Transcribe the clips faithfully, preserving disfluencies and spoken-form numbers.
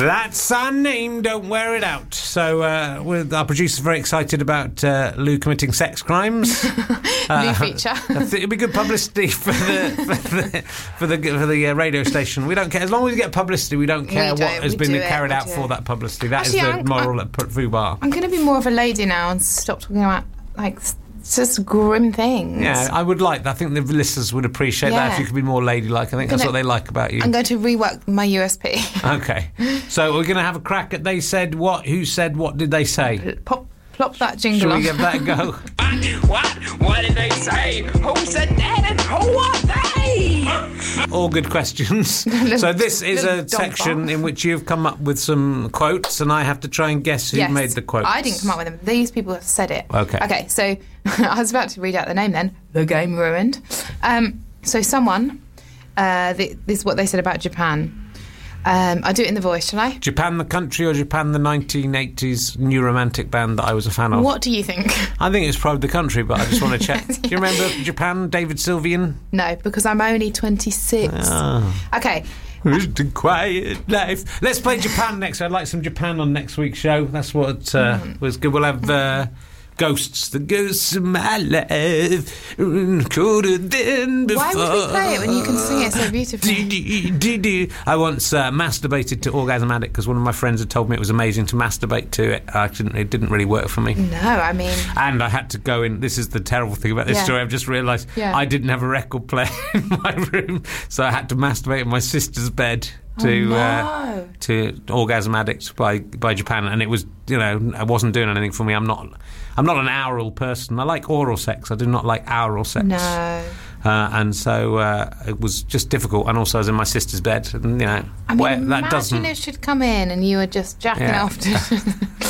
That's our name, don't wear it out. So uh, with our producer's very excited about uh, Lou committing sex crimes. uh, New feature. I think it'd be good publicity for the for the for the, for the uh, radio station. We don't care. As long as we get publicity, we don't care we don't, what has been carried out for that publicity. That Actually, is the I'm, moral I'm, at Fubar. I'm going to be more of a lady now and stop talking about, like, just grim things. Yeah, I would like that. I think the listeners would appreciate yeah. that if you could be more ladylike. I think gonna, that's what they like about you. I'm going to rework my U S P. Okay. So we're going to have a crack at They Said What? Who said what did they say? Pop, plop that jingle Shall we on. give that a go? What? What did they say? Who said that and who are they? All good questions. So this is a section in which you've come up with some quotes and I have to try and guess who yes. made the quotes. I didn't come up with them. These people have said it. Okay. Okay, so I was about to read out the name then. The Game Ruined. Um, so someone, uh, th- this is what they said about Japan. Um, I'll do it in the voice, shall I? Japan the country or Japan the nineteen eighties new romantic band that I was a fan of? What do you think? I think it's probably the country, but I just want to check. Do you remember Japan, David Sylvian? No, because I'm only twenty-six. Oh. Okay. The quiet life. Let's play Japan next. I'd like some Japan on next week's show. That's what uh, mm. was good. We'll have... Uh, Ghosts, the ghosts of my life, colder than before. Why would we play it when you can sing it so beautifully? I once uh, masturbated to Orgasm Addict because one of my friends had told me it was amazing to masturbate to it. I didn't, it didn't really work for me. No, I mean... And I had to go in... This is the terrible thing about this yeah. story. I've just realised yeah. I didn't have a record player in my room, so I had to masturbate in my sister's bed. To oh, no. uh, to Orgasm Addict by by Japan, and it was, you know, it wasn't doing anything for me. I'm not I'm not an oral person. I like oral sex. I do not like oral sex. No. Uh, and so uh, it was just difficult. And also, I was in my sister's bed, and you know, I mean, where, that imagine doesn't. It should come in, and you were just jacking yeah. off. To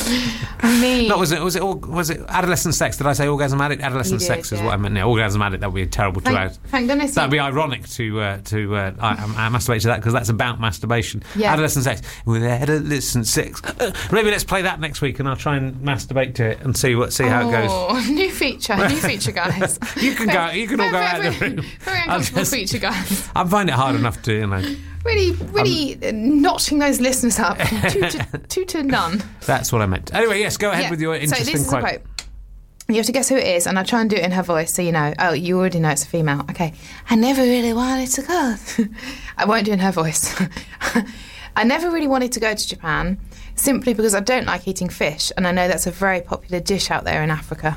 I mean, no, was it was it was it adolescent sex? Did I say Orgasm Addict? Adolescent did, sex yeah. is what I meant. No, Orgasm Addict. That would be a terrible two thank, hours. Thank goodness. That'd be ironic to uh, to uh, I, I masturbate to that because that's about masturbation. Yeah. Adolescent sex with adolescent sex. Uh, maybe let's play that next week, and I'll try and masturbate to it and see what see how oh, it goes. New feature, new feature, guys. You can go. You can all go very, out very, of the room. Very uncomfortable feature, guys. I find it hard enough to, you know. Really, really um, notching those listeners up two to two to none. That's what I meant. Anyway, yes, go ahead yeah. with your interesting so this quote. Is a quote. You have to guess who it is, and I try and do it in her voice, so you know. Oh, you already know it's a female. Okay. I never really wanted to go. I won't do it in her voice. I never really wanted to go to Japan, simply because I don't like eating fish, and I know that's a very popular dish out there in Africa.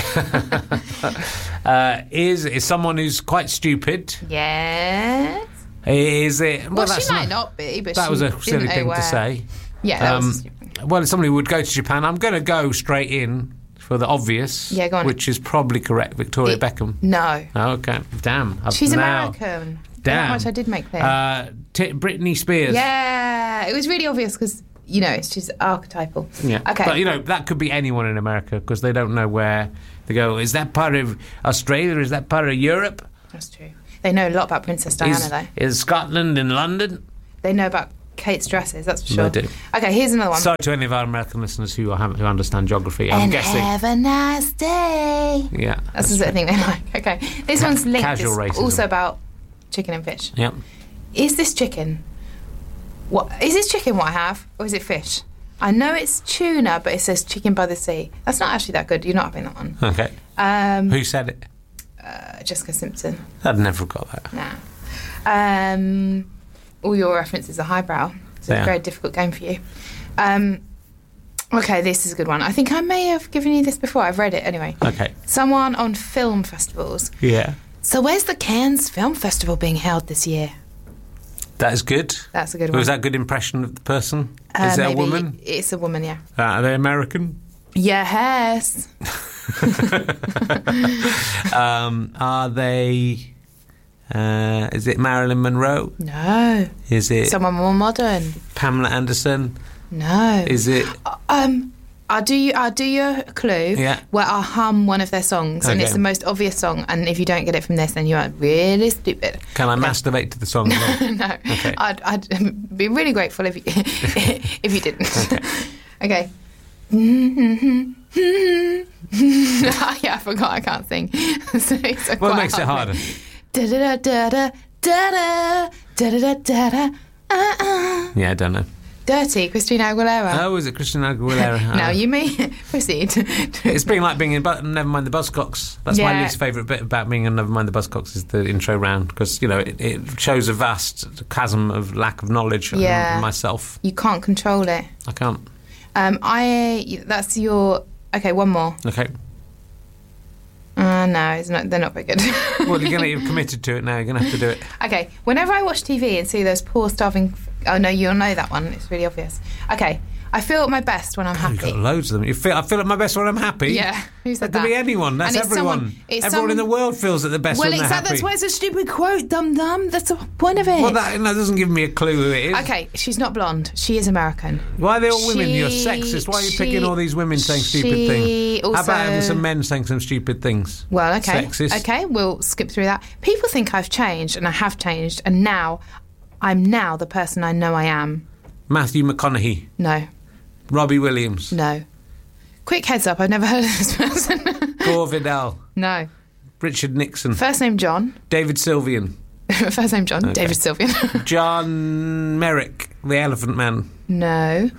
uh, is is someone who's quite stupid? Yes. Is it? Well, well she might not be, but that she was a silly didn't thing know to say. Yeah, that um, was stupid. Well, somebody would go to Japan. I'm going to go straight in for the obvious. Yeah, go on. Which is probably correct. Victoria it, Beckham. No. Oh, okay. Damn. I've She's now, American. Damn. How much I did make clear. Uh, t- Britney Spears. Yeah, it was really obvious because, you know, it's just archetypal. Yeah. Okay. But, you know, that could be anyone in America because they don't know where they go. Is that part of Australia? Is that part of Europe? That's true. They know a lot about Princess Diana, is, though. Is Scotland in London? They know about Kate's dresses, that's for sure. They do. Okay, here's another one. Sorry to any of our American listeners who, are, who understand geography. I'm and guessing. have a nice day. Yeah. That's, that's the sort of thing they like. Okay. This Ca- one's linked. Casual It's racism. also about chicken and fish. Yep. Is this chicken? What is this chicken what I have? Or is it fish? I know it's tuna, but it says chicken by the sea. That's not actually that good. You're not having that one. Okay. Um, Who said it? Uh, Jessica Simpson. I'd never have got that. Nah. Um, all your references are highbrow. So it's a very difficult game for you. Um, okay, this is a good one. I think I may have given you this before. I've read it anyway. Okay. Someone on film festivals. Yeah. So where's the Cannes Film Festival being held this year? That is good. That's a good one. Was that a good impression of the person? Uh, is it maybe. a woman? It's a woman, yeah. Uh, are they American? Yes. um, are they... Uh, is it Marilyn Monroe? No. Is it... Someone more modern? Pamela Anderson? No. Is it... Um... I'll do you. I'll do you a clue. Yeah. Where I'll hum one of their songs, Okay. and it's the most obvious song. And if you don't get it from this, then you are really stupid. Can I okay. masturbate to the song? As well? No. Okay. I'd, I'd be really grateful if you if you didn't. Okay. Okay. Yeah, I forgot. I can't sing. So it's What makes it harder? Da da da da da da da da da da. Uh uh. Yeah, I don't know. Dirty, Christina Aguilera. Oh, is it Christina Aguilera? No, Oh. you mean proceed. It's been like being in but Nevermind the Buzzcocks. That's my Yeah. least favourite bit about being in Nevermind the Buzzcocks is the intro round because, you know, it, it shows a vast chasm of lack of knowledge Yeah. on myself. You can't control it. I can't. Um, I. That's your. Okay, one more. Okay. Uh, no, it's not. They're not very good. Well, you're going to you've committed to it now. You're going to have to do it. Okay, whenever I watch T V and see those poor starving... Oh, no, you'll know that one. It's really obvious. Okay, I feel at my best when I'm You've happy. got loads of them. You feel, I feel at my best when I'm happy. Yeah, who said That that? could be anyone. That's And it's everyone. someone- it's everyone in the someone- world feels at the best Well, when they're exactly. happy. That's why it's a stupid quote, dum dum. That's the point of it. Well, that, that doesn't give me a clue who it is. Okay, she's not blonde. She is American. Why are they all women? You're She- sexist. Why are you she- picking all these women saying stupid she things? How also- about having some men saying some stupid things? Well, okay. Sexist. Okay, we'll skip through that. People think I've changed, and I have changed, and now I'm now the person I know I am. Matthew McConaughey. No, Robbie Williams. no. Quick heads up, I've never heard of this person. Gore Vidal. No. Richard Nixon. First name John. David Sylvian. First name John. David Sylvian. John Merrick, the Elephant Man. No.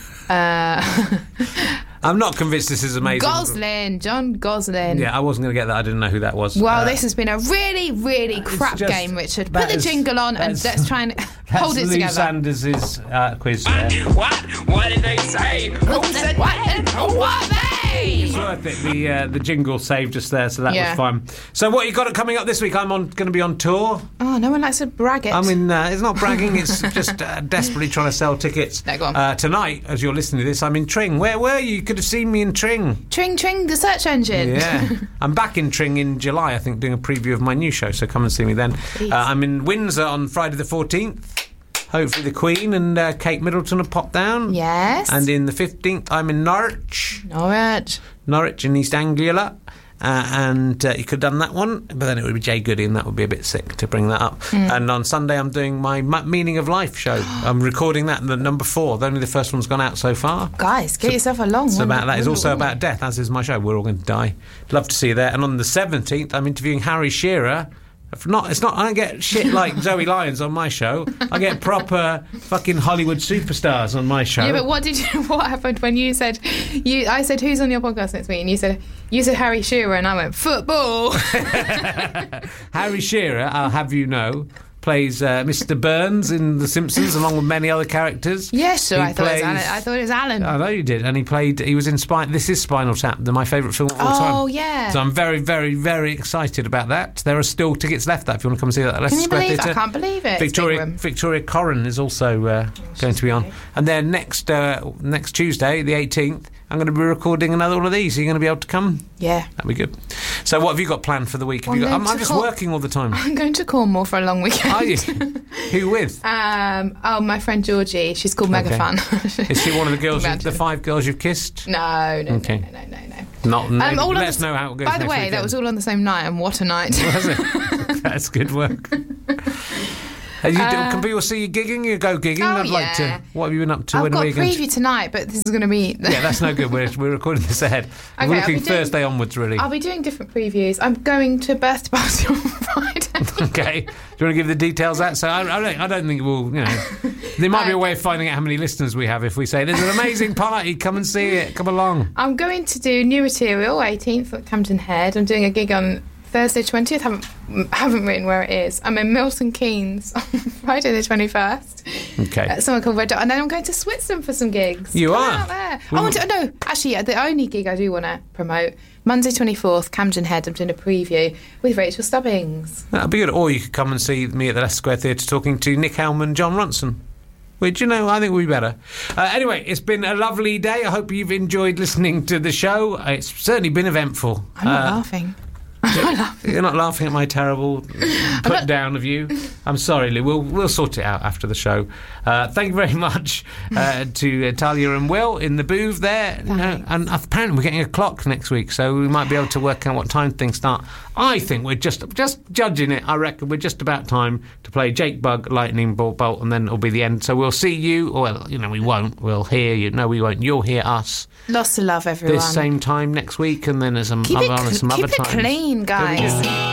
Uh, I'm not convinced this is amazing. Gosling. John Gosling. Yeah, I wasn't going to get that. I didn't know who that was. Well, Uh, this has been a really, really crap just- game, Richard. that Put the is- jingle on and that's- let's try and That's hold it Lou together. Sanders' uh, quiz. there. What? What did they say? Who said What and who are they? It's worth it. The uh, the jingle saved us there, so that Yeah. was fun. So what you got coming up this week? I'm on going to be on tour. Oh, no one likes to brag it. I mean, uh, it's not bragging. It's just uh, desperately trying to sell tickets. No, go on. Uh, tonight, as you're listening to this, I'm in Tring. Where were you? You could have seen me in Tring. Tring Tring, the search engine. Yeah, I'm back in Tring in July. I think doing a preview of my new show. So come and see me then. Please. Uh, I'm in Windsor on Friday the fourteenth. Hopefully the Queen and uh, Kate Middleton will pop down. Yes. And in the fifteenth, I'm in Norwich. Norwich. Norwich in East Anglia. Uh, and uh, you could have done that one, but then it would be Jay Goody, and that would be a bit sick to bring that up. Mm. And on Sunday, I'm doing my M- Meaning of Life show. I'm recording that, the number four. Only the first one's gone out so far. Guys, get yourself along. It's about that. It's Wonder also Woman. about death, as is my show. We're all going to die. Love to see you there. And on the seventeenth, I'm interviewing Harry Shearer. If Not, it's not. I don't get shit like Zoe Lyons on my show. I get proper fucking Hollywood superstars on my show. Yeah, but what did you? What happened when you said? You, I said, "Who's on your podcast next week?" And you said, "You said Harry Shearer," and I went, "Football." Harry Shearer, I'll have you know, plays uh, Mister Burns in The Simpsons, along with many other characters. Yes, sure. He I thought it was plays- Alan. I thought it was Alan. I know you did, and he played. He was in Spine. This is Spinal Tap, the, my favourite film of all time. Oh, yeah. So I'm very, very, very excited about that. There are still tickets left. That if you want to come and see that, at Leicester Can you Square believe it? I Theatre. can't believe it. It's big Victoria room. Victoria Corrin is also uh, going to be on, great. and then next uh, next Tuesday, the eighteenth, I'm going to be recording another one of these. Are you going to be able to come? Yeah. That'd be good. So what have you got planned for the week? Have I'm you got, going I'm, I'm to just Cor- working all the time. I'm going to Cornwall for a long weekend. Are you? Who with? Um, oh, my friend Georgie. She's called Mega Okay. Fun. Is she one of the girls? You, Imagine. the five girls you've kissed? No, no, Okay. no, no, no, no, no. Not. Um, maybe- all on let the us s- know how it goes. By the next way, weekend. that was all on the same night, and what a night! Was it? That's good work. Are you, Uh, can people see you gigging? You go gigging. Oh, I'd like to. yeah. What have you been up to? I've when got are a you going to? preview tonight, but this is going to be. Yeah, that's no good. We're, we're recording this ahead. Okay, we're I'll be looking doing- Thursday onwards, really. I'll be doing different previews. I'm going to a birthday party on Friday. Okay. Do you want to give the details out? So I, I, don't, I don't think we'll, you know. There might be a way of finding out how many listeners we have if we say, there's an amazing party, come and see it, come along. I'm going to do New Material, eighteenth at Camden Head. I'm doing a gig on Thursday twentieth. Haven't haven't written where it is. I'm in Milton Keynes on Friday the twenty-first. Okay. At someone called Red Dot, and then I'm going to Switzerland for some gigs. You Come are? out there. We I want to. No, actually, yeah, the only gig I do want to promote Monday twenty-fourth, Camden Head. I'm doing a preview with Rachel Stubbings. That'd be good. Or you could come and see me at the Leicester Square Theatre talking to Nick Helm and John Ronson. Which, you know, I think would be better. Uh, anyway, it's been a lovely day. I hope you've enjoyed listening to the show. It's certainly been eventful. I'm not Uh, laughing. I'm not laughing. You're not laughing at my terrible put not- down of you. I'm sorry, Lou. We'll we'll sort it out after the show. Uh, thank you very much uh, to uh, Talia and Will in the booth there. You know, and apparently we're getting a clock next week, so we might be able to work out what time things start. I think we're just just judging it. I reckon we're just about time to play Jake Bug, Lightning Bolt, Bolt, and then it'll be the end. So we'll see you. Well, you know, we won't. We'll hear you. No, we won't. You'll hear us Lots of love, everyone. this same time next week, and then there's some keep other, it, cl- some keep other it times. clean, guys.